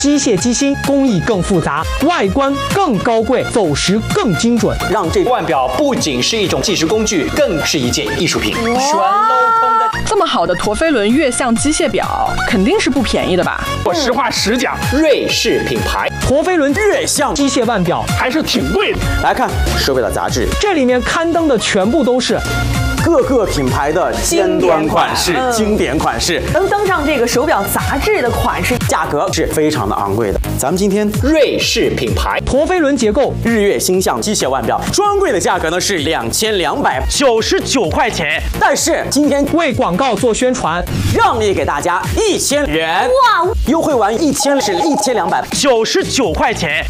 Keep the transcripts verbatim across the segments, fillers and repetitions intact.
机械机芯，工艺更复杂，外观更高贵，走时更精准， 让这腕表不仅是一种计时工具，更是一件艺术品。全镂空的这么好的陀飞轮月相机械表，肯定是不便宜的吧？ 我实话实讲， 瑞士品牌陀飞轮月相机械腕表还是挺贵的。 来看手表的杂志， 这里面刊登的全部都是各个品牌的尖端款式、 嗯、 经典款式， 能登上这个手表杂志的款式， 价格是非常的昂贵的。咱们今天瑞士品牌陀飞轮结构日月星象机械腕表，专柜的价格呢是两千两百九十九块钱，但是今天为广告做宣传， 让利给大家一千元，哇，优惠完一千是一千两百九十九块钱。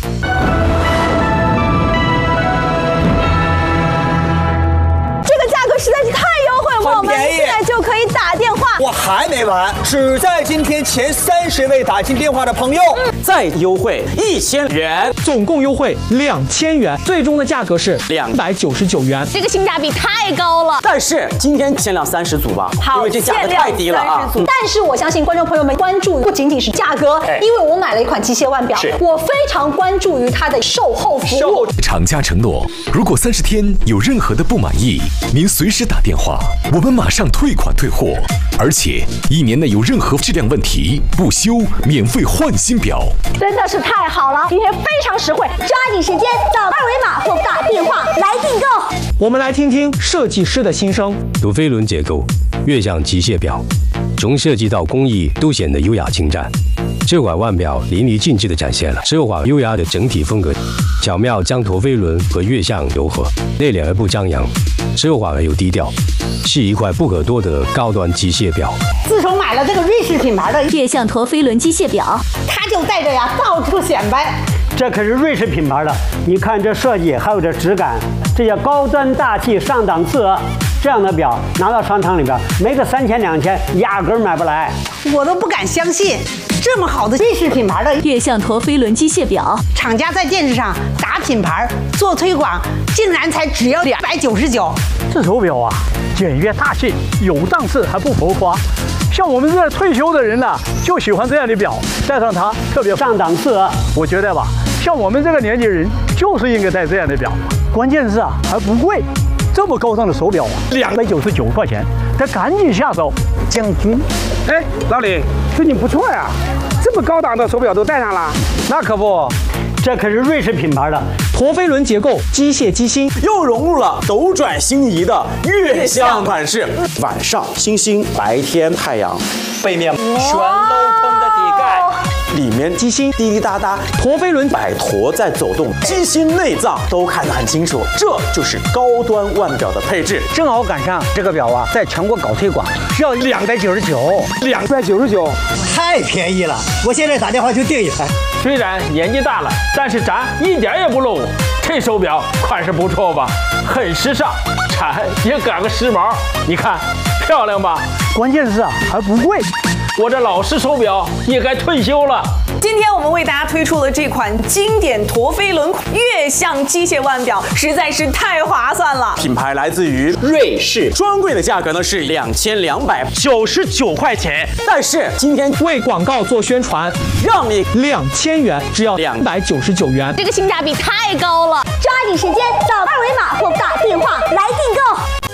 实在是太优惠了，我们现在就可以打电话。 我还没完，只在今天前三十位打进电话的朋友， 嗯、再优惠一千元， 总共优惠两千元，最终的价格是两百九十九元。 这个性价比太高了。 但是今天限量三十组吧， 好， 因为这价格太低了啊。 但是我相信观众朋友们关注不仅仅是价格，哎、因为我买了一款机械腕表，我非常关注于它的售后服务。 厂家承诺，如果三十天有任何的不满意，您随时打电话，我们马上退款退货，而且一年内有任何质量问题，不修免费换新表， 真的是太好了！今天非常实惠，抓紧时间扫二维码或打电话来订购。 我们来听听设计师的心声。 陀飞轮结构，月相机械表，从设计到工艺都显得优雅精湛。这款腕表淋漓尽致地展现了奢华优雅的整体风格，巧妙将陀飞轮和月相糅合，内敛而不张扬，奢华而又低调，是一块不可多得高端机械表。 自从买了这个瑞士品牌的月相陀飞轮机械表， 它就带着呀到处显摆。 这可是瑞士品牌的，你看这设计还有这质感，这叫高端大气上档次。这样的表拿到商场里边，没个三千两千，压根买不来。 我都不敢相信，这么好的瑞士品牌的月相陀飞轮机械表， 厂家在电视上打品牌做推广，竟然才只要两百九十九。 这手表啊，简约大气，有档次还不浮夸。像我们这退休的人呢、啊，就喜欢这样的表，戴上它特别上档次。我觉得吧，像我们这个年纪人，就是应该戴这样的表。关键是啊，还不贵。这么高档的手表啊，两百九十九块钱，得赶紧下手。将军， 哎，老李，最近不错呀，这么高档的手表都戴上了。 那可不，这可是瑞士品牌的陀飞轮结构机械机芯， 又融入了斗转星移的月相款式。晚上星星，白天太阳，背面全镂空的底盖。里面机芯滴滴答答，陀飞轮摆陀在走动，机芯内脏都看得很清楚，这就是高端腕表的配置。 正好赶上这个表啊，在全国搞推广，只要两百九十九， 两百九十九， 太便宜了！我现在打电话就订一台。 虽然年纪大了，但是咱一点也不 low。这手表款式不错吧？很时尚，咱也赶个时髦。你看，漂亮吧？关键是啊，还不贵。我这老式手表也该退休了。 今天我们为大家推出的这款经典陀飞轮月相机械腕表，实在是太划算了。 品牌来自于瑞士，专柜的价格呢是两千两百九十九块钱，但是今天为广告做宣传， 让你两千元，只要两百九十九元， 这个性价比太高了。抓紧时间扫二维码或打电话来订购。